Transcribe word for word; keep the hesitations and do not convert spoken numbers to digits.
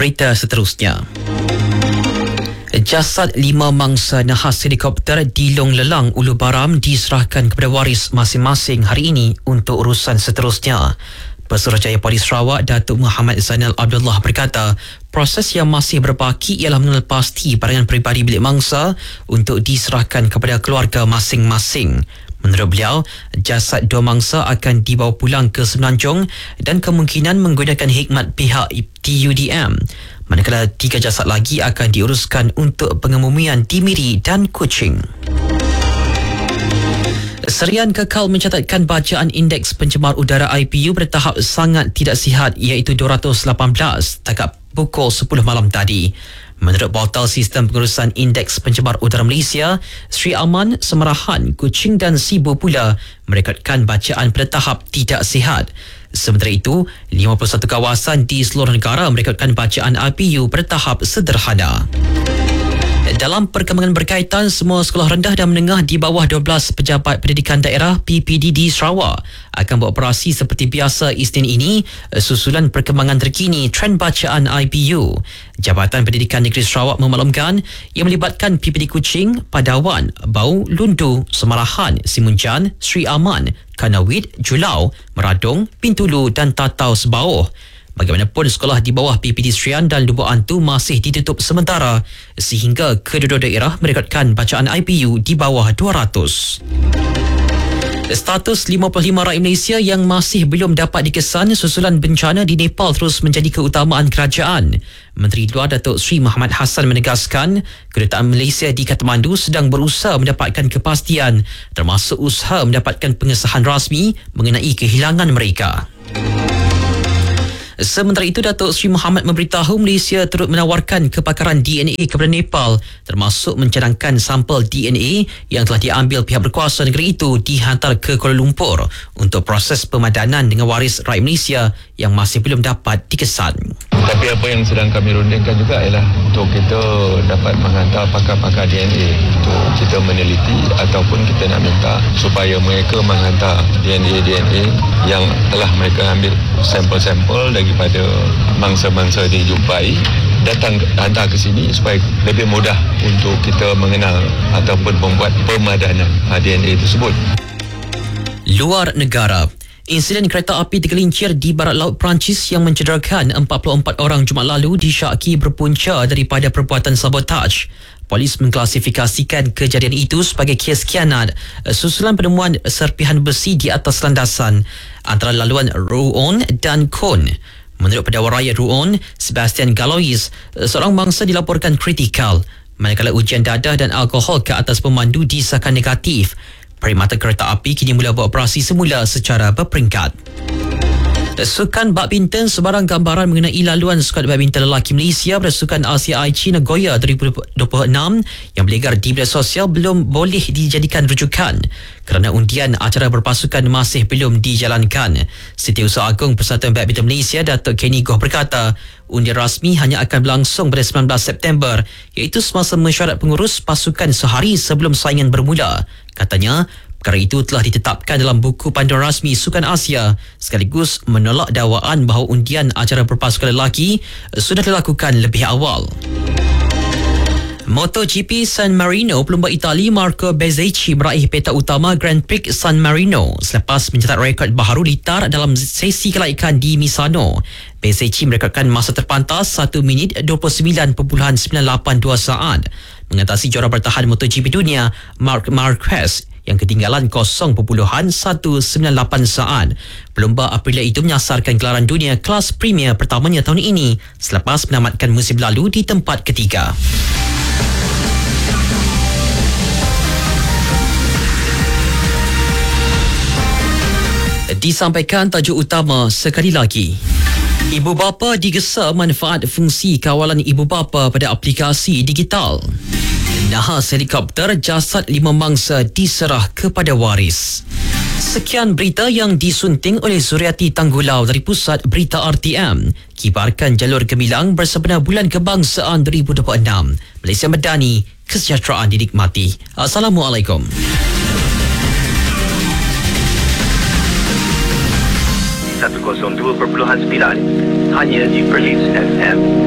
Berita seterusnya. Jasad lima mangsa nahas helikopter di Long Lelang, Ulu Baram diserahkan kepada waris masing-masing hari ini untuk urusan seterusnya. Pesuruhjaya Polis Sarawak Datuk Muhammad Zainal Abdullah berkata, proses yang masih berbaki ialah mengenal pasti barangan peribadi bilik mangsa untuk diserahkan kepada keluarga masing-masing. Menurut beliau, jasad dua mangsa akan dibawa pulang ke Semenanjung dan kemungkinan menggunakan hikmat pihak T U D M. Manakala tiga jasad lagi akan diuruskan untuk pengemumian di Miri dan Kuching. Serian kekal mencatatkan bacaan indeks pencemar udara I P U bertahap sangat tidak sihat iaitu dua ratus lapan belas setakat pukul sepuluh malam tadi. Menurut portal sistem pengurusan indeks pencemar udara Malaysia, Sri Aman, Semerahan, Kuching dan Sibu pula merekodkan bacaan pada tahap tidak sihat. Sementara itu, lima puluh satu kawasan di seluruh negara merekodkan bacaan I P U pada tahap sederhana. Dalam perkembangan berkaitan, semua sekolah rendah dan menengah di bawah dua belas pejabat pendidikan daerah P P D di Sarawak akan beroperasi seperti biasa Isnin ini susulan perkembangan terkini trend bacaan I P U. Jabatan Pendidikan Negeri Sarawak memaklumkan ia melibatkan P P D Kuching, Padawan, Bau, Lundu, Semerahan, Simunjan, Sri Aman, Kanawit, Julau, Meradong, Pintulu dan Tatau Sebauh. Bagaimanapun, sekolah di bawah P P D Serian dan Lubuk Antu masih ditutup sementara sehingga kedua-dua daerah merekodkan bacaan I P U di bawah dua ratus. Status lima puluh lima rakyat Malaysia yang masih belum dapat dikesan susulan bencana di Nepal terus menjadi keutamaan kerajaan. Menteri Luar Datuk Seri Muhammad Hassan menegaskan kedutaan Malaysia di Kathmandu sedang berusaha mendapatkan kepastian termasuk usaha mendapatkan pengesahan rasmi mengenai kehilangan mereka. Sementara itu, Datuk Seri Muhammad memberitahu Malaysia turut menawarkan kepakaran D N A kepada Nepal termasuk mencadangkan sampel D N A yang telah diambil pihak berkuasa negeri itu dihantar ke Kuala Lumpur untuk proses pemadanan dengan waris rakyat Malaysia yang masih belum dapat dikesan. Tapi apa yang sedang kami rundingkan juga ialah untuk kita dapat menghantar pakar-pakar D N A untuk kita meneliti ataupun kita nak minta supaya mereka menghantar D N A-D N A yang telah mereka ambil sampel-sampel daripada mangsa-mangsa dijumpai datang hantar ke sini supaya lebih mudah untuk kita mengenal ataupun membuat pemadanan D N A tersebut. Luar negara. Insiden kereta api tergelincir di barat laut Perancis yang mencederakan empat puluh empat orang Jumaat lalu disyaki berpunca daripada perbuatan sabotaj. Polis mengklasifikasikan kejadian itu sebagai kes khianat susulan penemuan serpihan besi di atas landasan antara laluan Rouen dan Cône. Menurut Pendakwa Rakyat Rouen, Sebastian Galois, seorang mangsa dilaporkan kritikal, manakala ujian dadah dan alkohol ke atas pemandu disahkan negatif. Perkhidmatan kereta api kini mula beroperasi semula secara berperingkat. Sukan badminton, sebarang gambaran mengenai laluan skuad badminton lelaki Malaysia pada Sukan Asia I C Nagoya dua ribu dua puluh enam yang berlegar di media sosial belum boleh dijadikan rujukan kerana undian acara berpasukan masih belum dijalankan. Setiausaha Agung Persatuan Badminton Malaysia Datuk Kenny Goh berkata, undian rasmi hanya akan berlangsung pada sembilan belas September iaitu semasa mesyuarat pengurus pasukan sehari sebelum saingan bermula. Katanya, perkara itu telah ditetapkan dalam buku panduan rasmi Sukan Asia sekaligus menolak dakwaan bahawa undian acara berpasukan lelaki sudah dilakukan lebih awal. MotoGP San Marino, pelumba Itali Marco Bezzecchi meraih peta utama Grand Prix San Marino selepas mencatat rekod baharu litar dalam sesi kelaikan di Misano. Bezzecchi merekodkan masa terpantas satu minit dua puluh sembilan perpuluhan sembilan lapan dua saat mengatasi juara bertahan MotoGP dunia Marc Marquez yang ketinggalan kosong perpuluhan satu sembilan lapan saat. Pelumba Aprilia itu menyasarkan gelaran dunia kelas Premier pertamanya tahun ini selepas menamatkan musim lalu di tempat ketiga. Disampaikan tajuk utama sekali lagi. Ibu bapa digesa manfaat fungsi kawalan ibu bapa pada aplikasi digital. Nahas helikopter, jasad lima mangsa diserah kepada waris. Sekian berita yang disunting oleh Zuriati Tanggulau dari Pusat Berita R T M. Kibarkan jalur gemilang bersempena Bulan Kebangsaan dua ribu dua puluh enam. Malaysia Madani, kesejahteraan dinikmati. Assalamualaikum. seratus dua perpuluhan sembilan hanya di Perlis F M.